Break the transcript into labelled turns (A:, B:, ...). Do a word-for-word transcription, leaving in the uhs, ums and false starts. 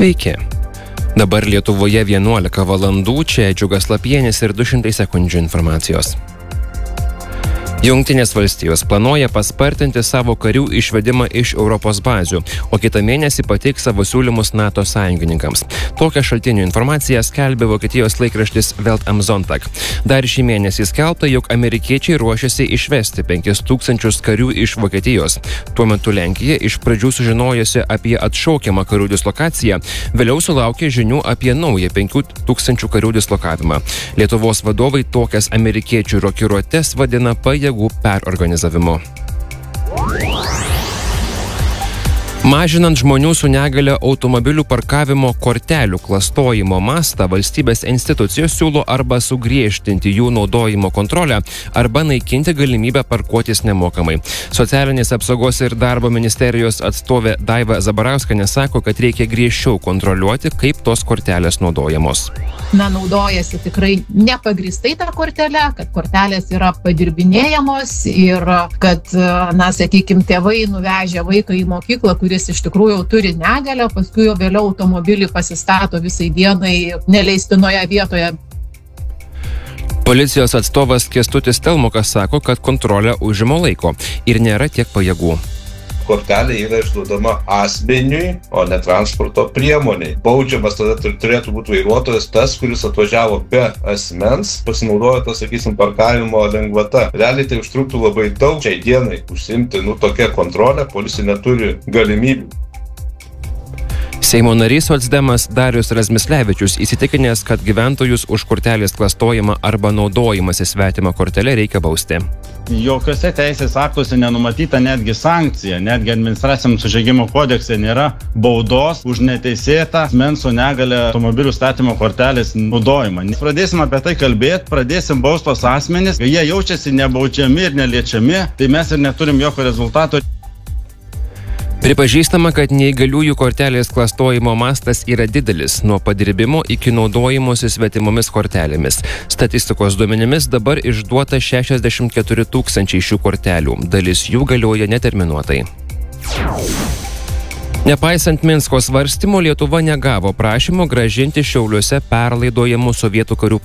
A: Sveiki. Dabar Lietuvoje vienuolika valandų, čia Džiugas Lapienis ir du šimtai sekundžių informacijos. Jungtinės valstijos planuoja paspartinti savo karių išvedimą iš Europos bazių, o kitą mėnesį pateiks savo siūlymus NATO sąjungininkams. Tokią šaltinių informaciją skelbė Vokietijos laikraštis Welt am Sonntag. Dar šį mėnesį skelbta, jog amerikiečiai ruošiasi išvesti penkis tūkstančius karių iš Vokietijos. Tuo metu Lenkija iš pradžių sužinojusi apie atšaukiamą karių dislokaciją, vėliau sulaukė žinių apie naują penkių tūkstančių karių dislokavimą. Lietuvos vadovai tokias amerikiečių rokiruotes vadina pajėgų perorganizavimu. Mažinant žmonių su negalia automobilių parkavimo kortelių klastojimo mastą, valstybės institucijos siūlo arba sugriežtinti jų naudojimo kontrolę, arba naikinti galimybę parkuotis nemokamai. Socialinės apsaugos ir darbo ministerijos atstovė Daiva Zabarauskienė sako, kad reikia griežčiau kontroliuoti, kaip tos kortelės naudojamos.
B: Na, naudojasi tikrai nepagristai tą kortelę, kad kortelės yra padirbinėjamos ir kad, na, sakykime, tėvai nuvežę vaiką į mokyklą, kuris iš tikrųjų turi negalią, paskui jo vėliau automobilį pasistato visai dienai neleistinoje vietoje.
A: Policijos atstovas Kęstutis Telmukas sako, kad kontrolė užima laiko ir nėra tiek pajėgų.
C: Kortelė yra išduodama asmeniui, o ne transporto priemoniai. Baudžiamas tada turėtų būti vairuotojas tas, kuris atvažiavo be asmens, pasinaudojo tą, sakysim, parkavimo lengvata. Realiai tai užtruktų labai daug šiai dienai užsiimti, nu, tokia kontrolė, policija neturi galimybių.
A: Seimo narys socdemas Darius Razmislevičius įsitikinęs, kad gyventojus už kortelės klastojimą arba naudojimąsi svetimą kortelę reikia bausti.
D: Jokiuose teisės aktuose nenumatyta netgi sankcija, netgi administraciniam nusižengimų kodekse nėra baudos už neteisėtą asmens su negalia automobilių statymo kortelės naudojimą. Pradėsim apie tai kalbėti, pradėsim baust tos asmenys, jie jaučiasi nebaudžiami ir neliečiami, tai mes ir neturim jokio rezultato.
A: Pripažįstama, kad neįgaliųjų kortelės klastojimo mastas yra didelis, nuo padirbimo iki naudojimosi svetimomis kortelėmis. Statistikos duomenimis dabar išduota šešiasdešimt keturi tūkstančiai šių kortelių, dalis jų galioja neterminuotai. Nepaisant Minsko svarstymo, Lietuva negavo prašymo grąžinti Šiauliuose perlaidojamų sovietų karių